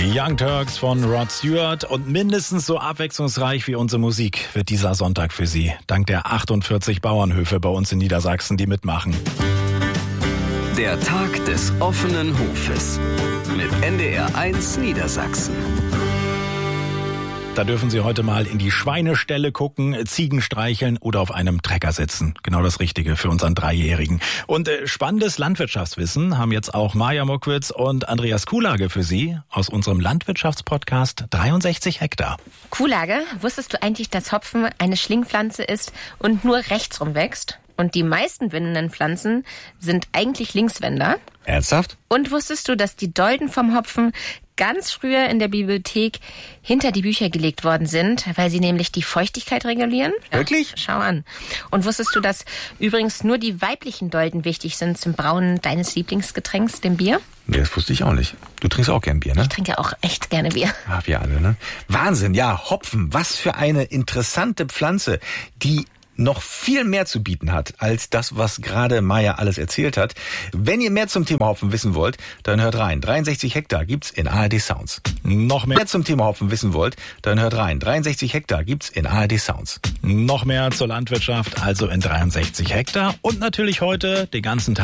Young Turks von Rod Stewart und mindestens so abwechslungsreich wie unsere Musik wird dieser Sonntag für Sie. Dank der 48 Bauernhöfe bei uns in Niedersachsen, die mitmachen. Der Tag des offenen Hofes mit NDR1 Niedersachsen. Da dürfen Sie heute mal in die Schweineställe gucken, Ziegen streicheln oder auf einem Trecker sitzen. Genau das Richtige für unseren Dreijährigen. Und spannendes Landwirtschaftswissen haben jetzt auch Maja Mokwitz und Andreas Kuhlage für Sie aus unserem Landwirtschaftspodcast 63 Hektar. Kuhlage, wusstest du eigentlich, dass Hopfen eine Schlingpflanze ist und nur rechtsrum wächst? Und die meisten windenden Pflanzen sind eigentlich Linkswänder. Ernsthaft? Und wusstest du, dass die Dolden vom Hopfen ganz früher in der Bibliothek hinter die Bücher gelegt worden sind, weil sie nämlich die Feuchtigkeit regulieren? Wirklich? Ja, schau an. Und wusstest du, dass übrigens nur die weiblichen Dolden wichtig sind zum Brauen deines Lieblingsgetränks, dem Bier? Nee, das wusste ich auch nicht. Du trinkst auch gern Bier, ne? Ich trinke auch echt gerne Bier. Ach, wir alle, ne? Wahnsinn, ja, Hopfen, was für eine interessante Pflanze, die noch viel mehr zu bieten hat, als das, was gerade Maja alles erzählt hat. Wenn ihr mehr zum Thema Hopfen wissen wollt, dann hört rein. 63 Hektar gibt's in ARD Sounds. Noch mehr zum Thema Hopfen wissen wollt, dann hört rein. 63 Hektar gibt's in ARD Sounds. Noch mehr zur Landwirtschaft, also in 63 Hektar. Und natürlich heute den ganzen Tag